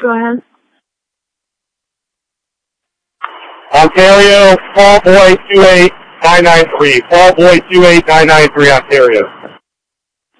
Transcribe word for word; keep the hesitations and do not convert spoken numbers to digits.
Go ahead. Ontario, Fall Boy two eight nine nine three. Fall Boy two eight nine nine three, Ontario.